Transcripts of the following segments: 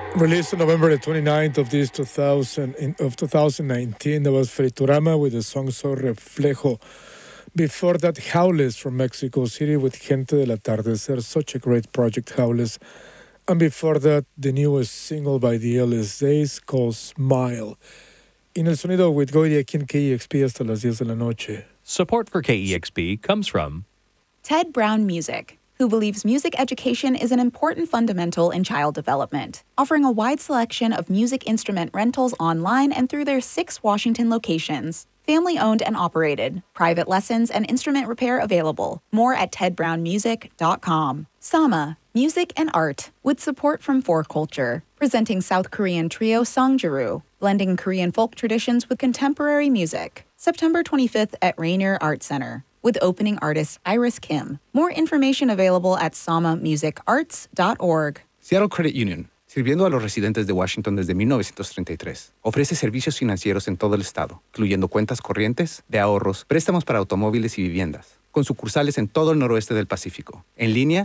Released on November the 29th of this 2019, that was Friturama with the song So Reflejo. Before that, Howless from Mexico City with Gente del Atardecer, such a great project, Howless. And before that, the newest single by the LSAs called Smile. En el sonido with Goiri aquí en KEXP hasta las 10 de la noche. Support for KEXP comes from Ted Brown Music, who believes music education is an important fundamental in child development, offering a wide selection of music instrument rentals online and through their 6 Washington locations. Family owned and operated. Private lessons and instrument repair available. More at tedbrownmusic.com. Sama, music and art, with support from 4Culture, presenting South Korean trio Songjiru, blending Korean folk traditions with contemporary music. September 25th at Rainier Art Center, with opening artist Iris Kim. More information available at samamusicarts.org. Seattle Credit Union, sirviendo a los residentes de Washington desde 1933. Ofrece servicios financieros en todo el estado, incluyendo cuentas corrientes, de ahorros, préstamos para automóviles y viviendas, con sucursales en todo el noroeste del Pacífico. En línea,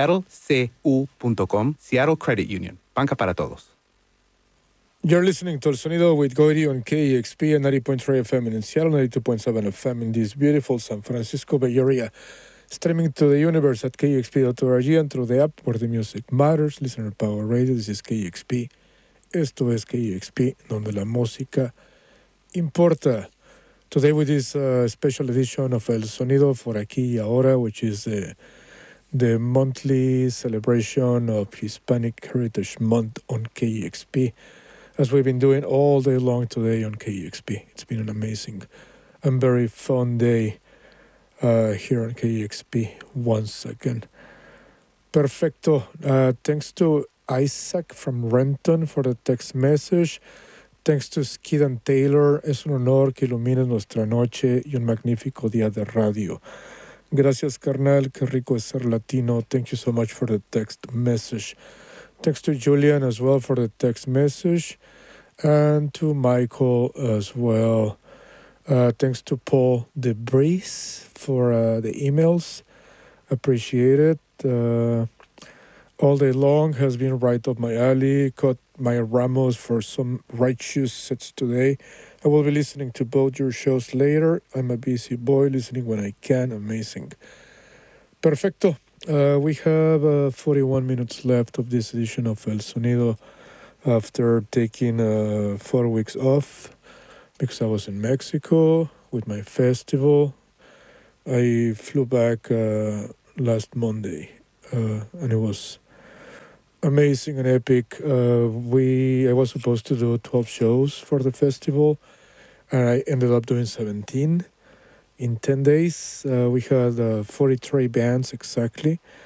seattlecu.com, Seattle Credit Union, banca para todos. You're listening to El Sonido with Goiri on KEXP and 90.3 FM in Seattle, 92.7 FM in this beautiful San Francisco Bay Area. Streaming to the universe at KEXP.org and through the app where the music matters. Listener Power Radio, this is KEXP. Esto es KEXP, donde la música importa. Today with this special edition of El Sonido for Aquí y Ahora, which is the monthly celebration of Hispanic Heritage Month on KEXP, as we've been doing all day long today on KEXP. It's been an amazing and very fun day here on KEXP once again. Perfecto. Thanks to Isaac from Renton for the text message. Thanks to Skid and Taylor. Es un honor que ilumines nuestra noche y un magnífico día de radio. Gracias, carnal. Qué rico es ser latino. Thank you so much for the text message. Thanks to Julian as well for the text message. And to Michael as well. Thanks to Paul DeBreeze for the emails. Appreciate it. All day long has been right up my alley. Caught my Ramos for some right shoes sets today. I will be listening to both your shows later. I'm a busy boy, listening when I can. Amazing. Perfecto. We have 41 minutes left of this edition of El Sonido after taking 4 weeks off because I was in Mexico with my festival. I flew back last Monday and it was amazing and epic. I was supposed to do 12 shows for the festival and I ended up doing 17 in 10 days. We had 43 bands exactly.